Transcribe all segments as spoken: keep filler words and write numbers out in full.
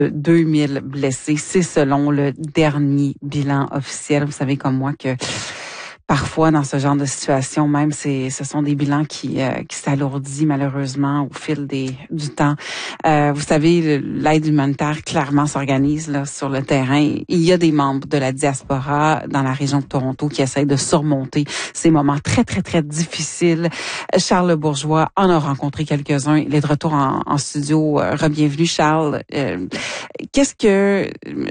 deux mille blessés. C'est selon le dernier bilan officiel. Vous savez comme moi que parfois, dans ce genre de situation, même, c'est, ce sont des bilans qui, euh, qui s'alourdissent malheureusement au fil des, du temps. Euh, vous savez, l'aide humanitaire clairement s'organise là sur le terrain. Il y a des membres de la diaspora dans la région de Toronto qui essayent de surmonter ces moments très, très, très difficiles. Charles Bourgeois en a rencontré quelques-uns. Il est de retour en, en studio. Euh, Re-bienvenue, Charles. Euh, qu'est-ce que...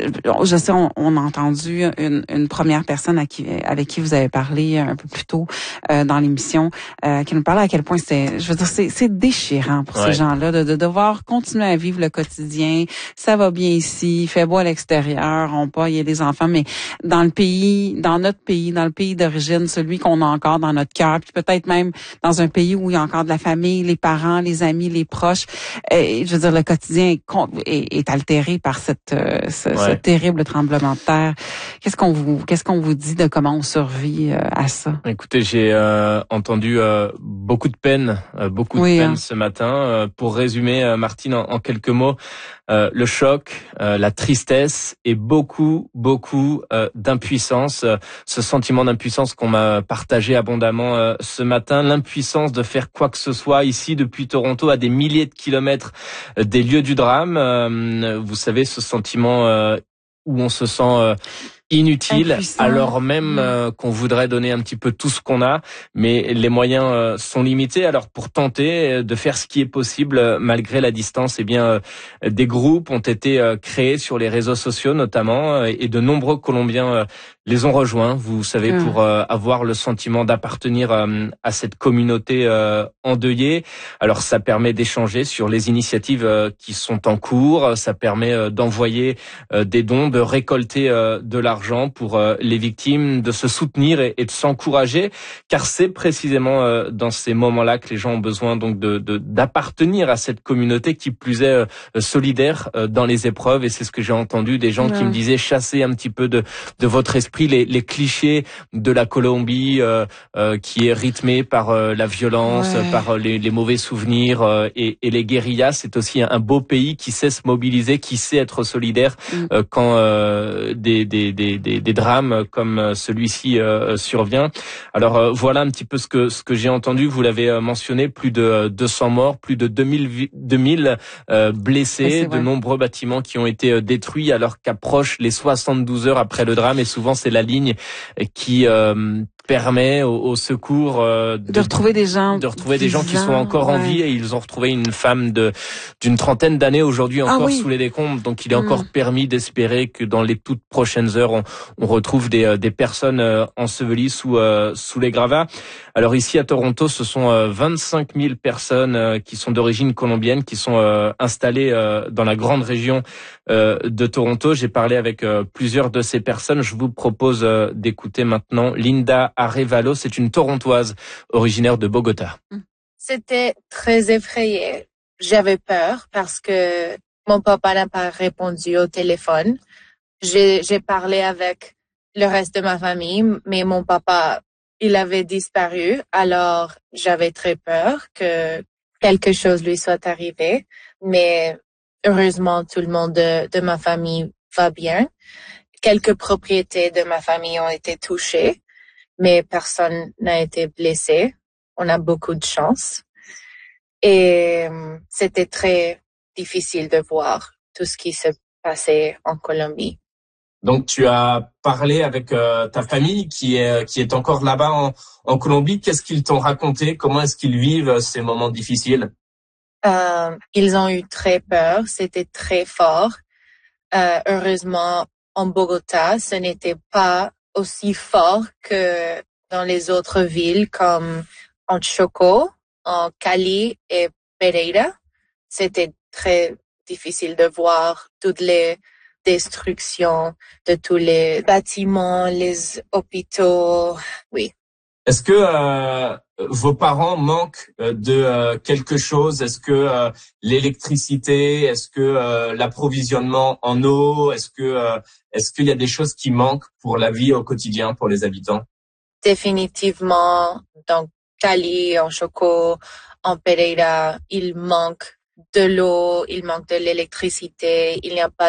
Je sais, on, on a entendu une, une première personne à qui, avec qui vous avez parlé un peu plus tôt euh, dans l'émission, euh, qui nous parlait à quel point c'est, je veux dire, c'est, c'est déchirant pour ouais. ces gens-là de, de devoir continuer à vivre le quotidien. Ça va bien ici, il fait beau à l'extérieur, on pas, il y a des enfants, mais dans le pays, dans notre pays, dans le pays d'origine, celui qu'on a encore dans notre cœur, puis peut-être même dans un pays où il y a encore de la famille, les parents, les amis, les proches. Euh, je veux dire, le quotidien est, est, est altéré par cette, euh, ce, ouais. ce terrible tremblement de terre. Qu'est-ce qu'on vous, qu'est-ce qu'on vous dit de comment on survit euh, à ça? Écoutez, j'ai euh, entendu euh, beaucoup de peine, euh, beaucoup de oui, peine hein. ce matin. Euh, pour résumer, euh, Martine, en, en quelques mots, euh, le choc, euh, la tristesse et beaucoup, beaucoup euh, d'impuissance. Euh, ce sentiment d'impuissance qu'on m'a partagé abondamment euh, ce matin, l'impuissance de faire quoi que ce soit ici depuis Toronto, à des milliers de kilomètres euh, des lieux du drame. Euh, vous savez, ce sentiment euh, où on se sent euh, inutile, impuissant. Alors même euh, qu'on voudrait donner un petit peu tout ce qu'on a, mais les moyens euh, sont limités. Alors pour tenter de faire ce qui est possible euh, malgré la distance, eh bien euh, des groupes ont été euh, créés sur les réseaux sociaux notamment, euh, et de nombreux Colombiens euh, les ont rejoints. Vous savez, mmh. pour euh, avoir le sentiment d'appartenir euh, à cette communauté euh, endeuillée. Alors ça permet d'échanger sur les initiatives euh, qui sont en cours. Ça permet euh, d'envoyer euh, des dons, de récolter euh, de l'argent pour euh, les victimes, de se soutenir et, et de s'encourager, car c'est précisément euh, dans ces moments-là que les gens ont besoin donc de, de d'appartenir à cette communauté, qui plus est euh, solidaire euh, dans les épreuves. Et c'est ce que j'ai entendu des gens ouais. qui me disaient: chassez un petit peu de de votre esprit les, les clichés de la Colombie euh, euh, qui est rythmée par euh, la violence, ouais. par euh, les, les mauvais souvenirs euh, et, et les guérillas. C'est aussi un, un beau pays qui sait se mobiliser, qui sait être solidaire mm. euh, quand euh, des, des Des, des, des drames comme celui-ci euh, survient. Alors euh, voilà un petit peu ce que ce que j'ai entendu. Vous l'avez euh, mentionné, plus de deux cents morts, plus de deux mille euh, blessés, de nombreux bâtiments qui ont été euh, détruits alors qu'approchent les soixante-douze heures après le drame. Et souvent c'est la ligne qui euh, permet au, au secours euh, de, de retrouver des gens, de retrouver des gens qui sont encore ouais. en vie. Et ils ont retrouvé une femme de d'une trentaine d'années aujourd'hui encore ah oui. sous les décombres. Donc il est mmh. encore permis d'espérer que dans les toutes prochaines heures on, on retrouve des des personnes euh, ensevelies sous euh, sous les gravats. Alors ici à Toronto, ce sont euh, vingt-cinq mille personnes euh, qui sont d'origine colombienne qui sont euh, installées euh, dans la grande région euh, de Toronto. J'ai parlé avec euh, plusieurs de ces personnes. Je vous propose euh, d'écouter maintenant Linda Arevalo. C'est une Torontoise originaire de Bogota. C'était très effrayé. J'avais peur parce que mon papa n'a pas répondu au téléphone. J'ai, j'ai parlé avec le reste de ma famille, mais mon papa, il avait disparu. Alors, j'avais très peur que quelque chose lui soit arrivé. Mais heureusement, tout le monde de, de ma famille va bien. Quelques propriétés de ma famille ont été touchées, mais personne n'a été blessé. On a beaucoup de chance. Et c'était très difficile de voir tout ce qui se passait en Colombie. Donc tu as parlé avec euh, ta famille qui est qui est encore là-bas en, en Colombie. Qu'est-ce qu'ils t'ont raconté? Comment est-ce qu'ils vivent ces moments difficiles? Euh, ils ont eu très peur. C'était très fort. Euh, heureusement, en Bogota, ce n'était pas aussi fort que dans les autres villes comme en Chocó, en Cali et Pereira. C'était très difficile de voir toutes les destructions de tous les bâtiments, les hôpitaux. Oui. Est-ce que euh, vos parents manquent de euh, quelque chose? Est-ce que euh, l'électricité, est-ce que euh, l'approvisionnement en eau, est-ce que euh, est-ce qu'il y a des choses qui manquent pour la vie au quotidien pour les habitants? Définitivement, dans Cali, en Chocó, en Pereira, il manque de l'eau, il manque de l'électricité, il n'y a pas